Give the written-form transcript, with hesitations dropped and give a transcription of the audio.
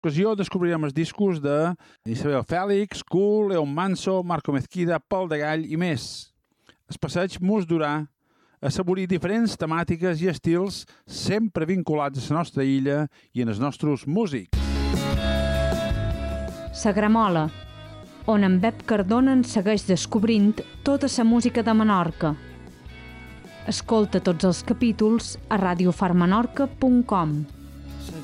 ocasió descobrirem els discos de Isabel Fèlix, Cool, Leon Manso, Marco Mezquida, Pol de Gall i més. El passeig mos durà a assaborir diferents temàtiques i estils sempre vinculats a la nostra illa i en els nostres músics. La Gramola, on en Bep Cardona en segueix descobrint tota la música de Menorca. Escolta tots els capítols a radiofarmenorca.com.